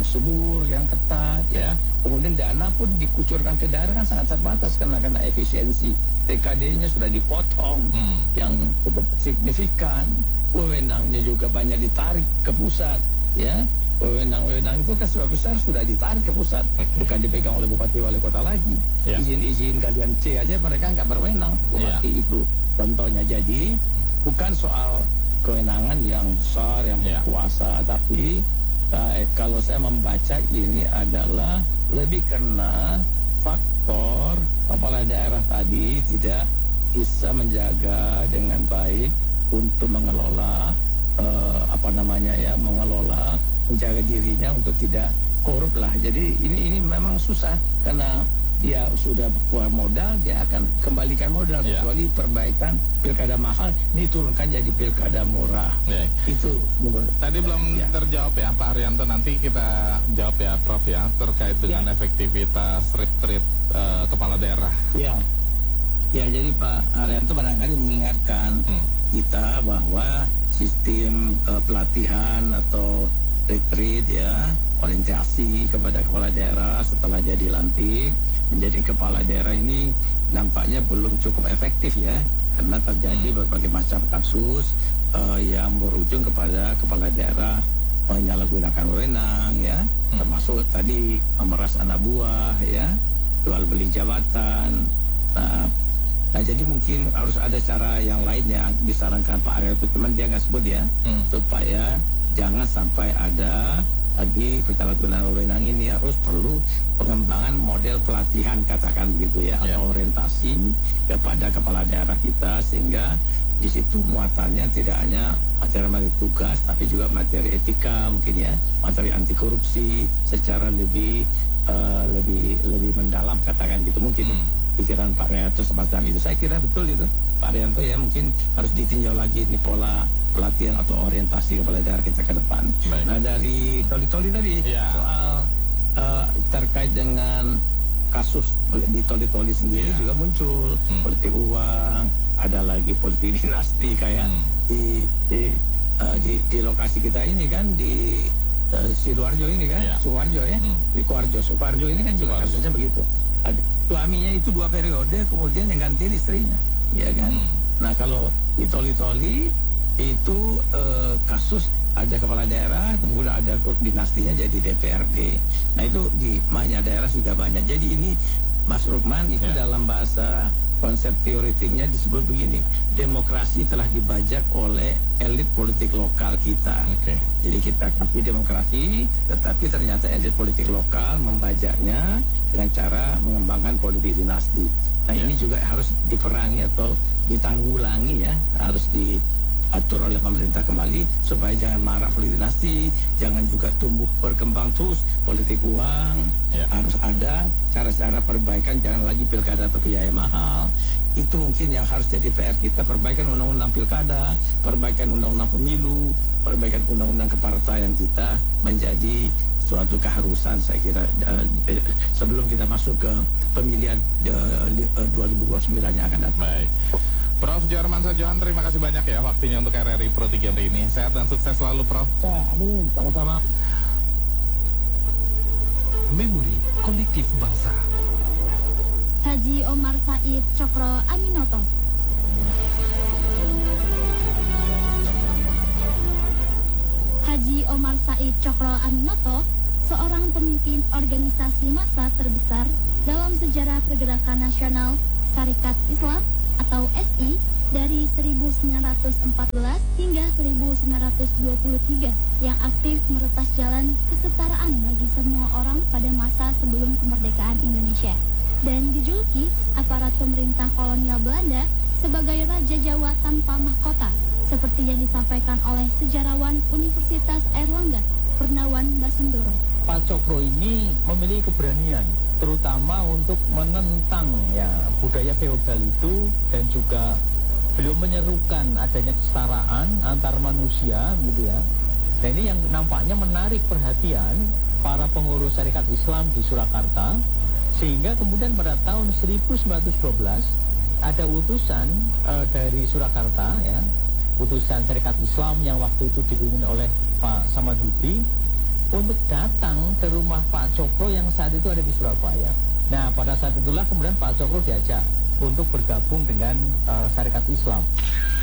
prosedur yang ketat ya. Kemudian dana pun dikucurkan ke daerah kan sangat terbatas karena efisiensi. TKD-nya sudah dipotong yang cukup signifikan. Wewenangnya juga banyak ditarik ke pusat ya. Wewenang itu kan sebab besar sudah ditarik ke pusat, bukan dipegang oleh bupati wali kota lagi. Izin kalian C aja mereka nggak berwenang bupati itu. Contohnya, jadi bukan soal kewenangan yang besar yang berkuasa, tapi kalau saya membaca ini adalah lebih karena faktor kepala daerah tadi tidak bisa menjaga dengan baik untuk mengelola mengelola, menjaga dirinya untuk tidak korup lah. Jadi ini memang susah karena dia sudah keluar modal, dia akan kembalikan modal kecuali perbaikan pilkada mahal diturunkan jadi pilkada murah. Itu tadi belum terjawab ya Pak Haryanto, nanti kita jawab ya Prof ya terkait dengan efektivitas retreat kepala daerah. Ya, jadi Pak Haryanto barangkali mengingatkan kita bahwa sistem pelatihan atau retreat ya, orientasi kepada kepala daerah setelah jadi lantik menjadi kepala daerah ini nampaknya belum cukup efektif ya, karena terjadi berbagai macam kasus yang berujung kepada kepala daerah menyalahgunakan wewenang ya, termasuk tadi memeras anak buah ya, jual beli jabatan. Nah jadi mungkin harus ada cara yang lain yang disarankan Pak Arya itu, cuman dia nggak sebut ya, supaya jangan sampai ada lagi penyalahgunaan wewenang ini. Harus perlu pengembangan model pelatihan katakan begitu ya, atau orientasi kepada kepala daerah kita, sehingga di situ muatannya tidak hanya materi tugas tapi juga materi etika mungkin ya, materi anti korupsi secara lebih mendalam katakan gitu. Mungkin pikiran Pak Haryanto semacam itu. Saya kira betul itu Pak Haryanto ya, mungkin harus ditinjau lagi ini pola pelatihan atau orientasi kepala daerah kita ke depan. Nah dari Toli-Toli tadi soal terkait dengan kasus di Toli-Toli sendiri juga muncul politik uang, ada lagi politik dinasti kayak di lokasi kita ini kan, di Sidoarjo ini kan, Sukoharjo ya, di Sukoharjo ini kan juga kasusnya begitu. Ada suaminya itu 2 periode, kemudian yang ganti istrinya, ya kan. Nah kalau di Toli-Toli itu kasus ada kepala daerah, kemudian ada dinastinya jadi DPRD. Nah itu di banyak daerah juga banyak. Jadi ini Mas Rukman itu dalam bahasa konsep teoretiknya disebut begini: demokrasi telah dibajak oleh elit politik lokal kita. Jadi kita kasih demokrasi, tetapi ternyata elit politik lokal membajaknya dengan cara mengembangkan politik dinasti. Nah ini juga harus diperangi atau ditanggulangi ya, harus diatur oleh pemerintah kembali supaya jangan marak politik dinasti, jangan juga tumbuh berkembang terus politik uang. Harus ada cara-cara perbaikan, jangan lagi pilkada atau biaya mahal. Itu mungkin yang harus jadi PR kita, perbaikan undang-undang pilkada, perbaikan undang-undang pemilu, perbaikan undang-undang kepartaian kita menjadi suatu keharusan saya kira sebelum kita masuk ke pemilihan 2029 yang akan datang. Baik. Prof. Djoharmansyah Johan, terima kasih banyak ya waktunya untuk RRI Pro 3 hari ini. Sehat dan sukses selalu Prof. Amin, sama-sama. Memori Kolektif Bangsa. Haji Omar Said Cokro Aminoto. Haji Omar Said Cokro Aminoto, seorang pemimpin organisasi massa terbesar dalam sejarah pergerakan nasional Sarekat Islam atau SI dari 1914 hingga 1923 yang aktif meretas jalan kesetaraan bagi semua orang pada masa sebelum kemerdekaan Indonesia, dan dijuluki aparat pemerintah kolonial Belanda sebagai Raja Jawa tanpa mahkota, seperti yang disampaikan oleh sejarawan Universitas Airlangga, Purnawan Basundoro. Pak Cokro ini memiliki keberanian, terutama untuk menentang ya budaya feodal itu, dan juga beliau menyerukan adanya kesetaraan antar manusia gitu ya. Dan ini yang nampaknya menarik perhatian para pengurus Sarekat Islam di Surakarta, sehingga kemudian pada tahun 1912 ada utusan dari Surakarta ya, utusan Sarekat Islam yang waktu itu dipimpin oleh Pak Samadudi, untuk datang ke rumah Pak Cokro yang saat itu ada di Surabaya. Nah, pada saat itulah kemudian Pak Cokro diajak untuk bergabung dengan Sarekat Islam.